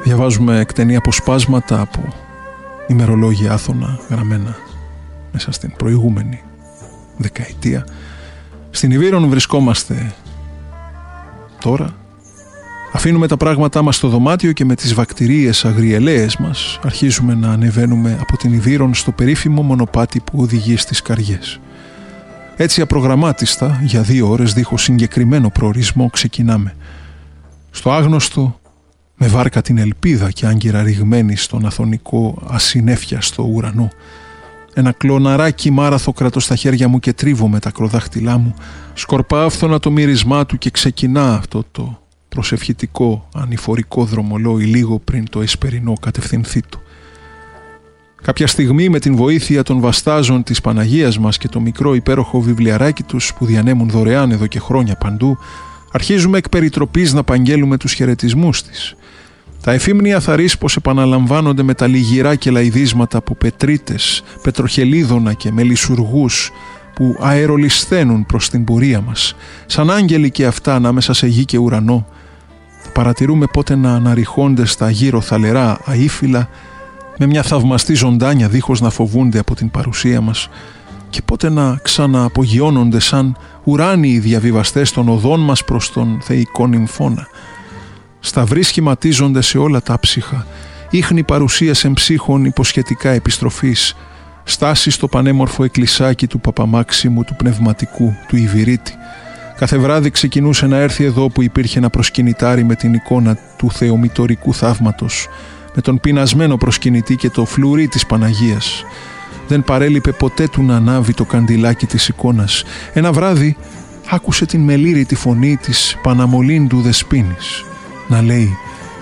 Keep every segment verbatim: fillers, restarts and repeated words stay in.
Διαβάζουμε εκτενή αποσπάσματα από ημερολόγια άθωνα γραμμένα μέσα στην προηγούμενη δεκαετία. Στην Ιβύρον βρισκόμαστε τώρα. Αφήνουμε τα πράγματά μας στο δωμάτιο και με τις βακτηρίες αγριελαίες μας αρχίζουμε να ανεβαίνουμε από την Ιβύρον στο περίφημο μονοπάτι που οδηγεί στις Καριές. Έτσι απρογραμμάτιστα, για δύο ώρες δίχως συγκεκριμένο προορισμό, ξεκινάμε. Στο άγνωστο, με βάρκα την ελπίδα και άγκυρα ρηγμένη στον αθωνικό ασυνέφιαστο ουρανό. Ένα κλωναράκι μάραθο κρατώ στα χέρια μου και τρίβω με τα ακροδάχτυλά μου. Σκορπά άφθονα το μυρισμά του και ξεκινά αυτό το προσευχητικό ανηφορικό δρομολόι λίγο πριν το εσπερινό κατευθυνθεί του. Κάποια στιγμή, με την βοήθεια των βαστάζων της Παναγίας μας και το μικρό υπέροχο βιβλιαράκι τους που διανέμουν δωρεάν εδώ και χρόνια παντού, αρχίζουμε εκ περιτροπής να απαγγέλουμε τους χαιρετισμούς της. Τα εφήμνια θα ρίς πως επαναλαμβάνονται με τα λιγυρά και λαϊδίσματα από πετρίτες, πετροχελίδωνα και μελισσουργούς που αερολισθαίνουν προς την πορεία μας. Σαν άγγελοι και αυτά ανάμεσα σε γη και ουρανό, παρατηρούμε πότε να αναρριχώνται στα γύρω θαλερά αήφυλα με μια θαυμαστή ζωντάνια δίχως να φοβούνται από την παρουσία μας και πότε να ξανααπογειώνονται σαν ουράνιοι διαβιβαστές των οδών μας προς τον θεϊκό νυμφώνα. Σταυροί σχηματίζονται σε όλα τα ψυχα, ίχνη παρουσίας εμψύχων υποσχετικά επιστροφής, στάση στο πανέμορφο εκκλησάκι του Παπαμάξιμου του Πνευματικού, του Ιβυρίτη. Κάθε βράδυ ξεκινούσε να έρθει εδώ που υπήρχε ένα προσκυνητάρι με την εικόνα του θεομητορικού θαύματος, με τον πεινασμένο προσκυνητή και το φλουρί της Παναγίας. Δεν παρέλειπε ποτέ του να ανάβει το καντιλάκι της εικόνας. Ένα βράδυ άκουσε την μελήρητη φωνή της Παναμολύντου Δεσποίνης να λέει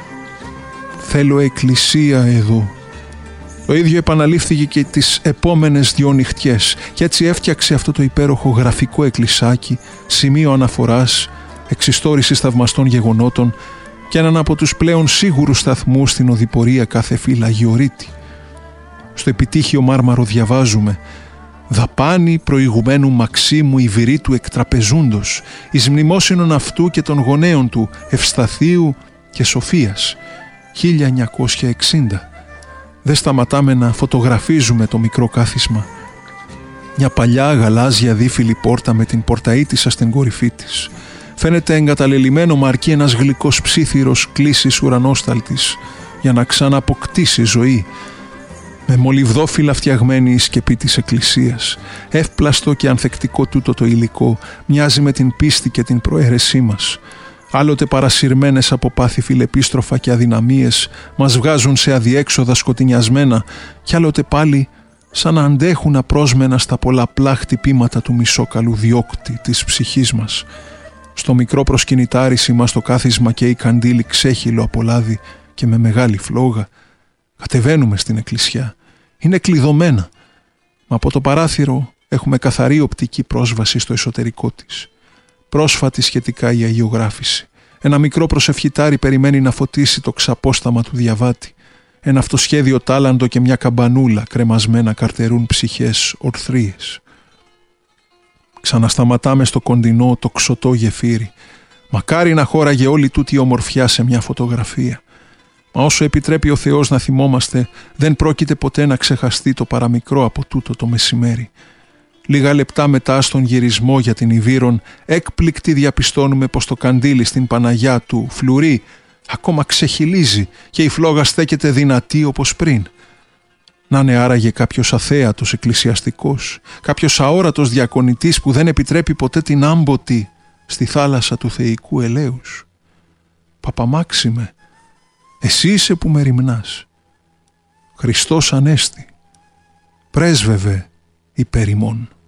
«Θέλω εκκλησία εδώ». Το ίδιο επαναλήφθηκε και τις επόμενες δυο νυχτιές και έτσι έφτιαξε αυτό το υπέροχο γραφικό εκκλησάκι, σημείο αναφοράς, εξιστόρησης θαυμαστών γεγονότων και έναν από τους πλέον σίγουρους σταθμούς στην οδηπορία κάθε φύλλα Γεωρίτη. Στο επιτύχιο μάρμαρο διαβάζουμε «Δαπάνη προηγουμένου Μαξίμου Ιβυρίτου εκτραπεζούντος, εις μνημόσυνον αυτού και των γονέων του Ευσταθίου και Σοφίας, χίλια εννιακόσια εξήντα». Δεν σταματάμε να φωτογραφίζουμε το μικρό κάθισμα. Μια παλιά γαλάζια δίφυλη πόρτα με την πορταΐτισσα στην κορυφή της. Φαίνεται εγκαταλελειμμένο μ' αρκεί ένας γλυκός ψήθυρος κλίσης ουρανόσταλτης για να ξαναποκτήσει ζωή. Με μολυβδόφυλλα φτιαγμένη η σκεπή της εκκλησίας. Εύπλαστο και ανθεκτικό τούτο το υλικό μοιάζει με την πίστη και την προαίρεσή μας. Άλλοτε παρασυρμένες από πάθη φιλεπίστροφα και αδυναμίες μας βγάζουν σε αδιέξοδα σκοτεινιασμένα κι άλλοτε πάλι σαν να αντέχουν απρόσμενα στα πολλαπλά χτυπήματα του μισόκαλου διώκτη της ψυχής μας. Στο μικρό προσκυνητάρι μας το κάθισμα και η καντήλη ξέχυλο από λάδι και με μεγάλη φλόγα. Κατεβαίνουμε στην εκκλησιά. Είναι κλειδωμένα. Μα από το παράθυρο έχουμε καθαρή οπτική πρόσβαση στο εσωτερικό της. Πρόσφατη σχετικά η αγιογράφηση. Ένα μικρό προσευχητάρι περιμένει να φωτίσει το ξαπόσταμα του διαβάτη. Ένα αυτοσχέδιο τάλαντο και μια καμπανούλα κρεμασμένα καρτερούν ψυχές ορθρίες. Ξανασταματάμε στο κοντινό τοξωτό γεφύρι. Μακάρι να χώραγε όλη τούτη η ομορφιά σε μια φωτογραφία. Μα όσο επιτρέπει ο Θεός να θυμόμαστε, δεν πρόκειται ποτέ να ξεχαστεί το παραμικρό από τούτο το μεσημέρι. Λίγα λεπτά μετά στον γυρισμό για την Ιβύρον, έκπληκτοι διαπιστώνουμε πως το καντήλι στην Παναγιά του φλουρί ακόμα ξεχυλίζει και η φλόγα στέκεται δυνατή όπως πριν. Να είναι άραγε κάποιος αθέατος εκκλησιαστικός, κάποιος αόρατος διακονητής που δεν επιτρέπει ποτέ την άμποτη στη θάλασσα του θεϊκού ελέους. Παπαμάξιμε, εσύ είσαι που με ρημνάς. Χριστός Ανέστη, πρέσβευε υπέρ ημών.